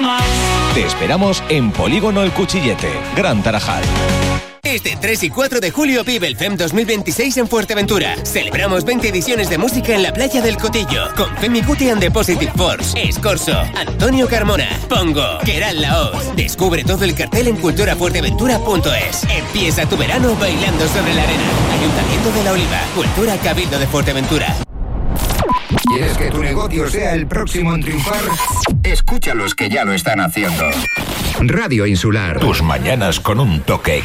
más. Te esperamos en Polígono El Cuchillete, Gran Tarajal. Este 3 y 4 de julio vive el FEM 2026 en Fuerteventura. Celebramos 20 ediciones de música en la playa del Cotillo, con Femi Kuti and the Positive Force, Escorzo, Antonio Carmona, Pongo, Keral Laos. Descubre todo el cartel en culturafuerteventura.es. Empieza tu verano bailando sobre la arena. Ayuntamiento de La Oliva, Cultura Cabildo de Fuerteventura. ¿Quieres que tu negocio sea el próximo en triunfar? Escucha a los que ya lo están haciendo. Radio Insular. Tus mañanas con un toque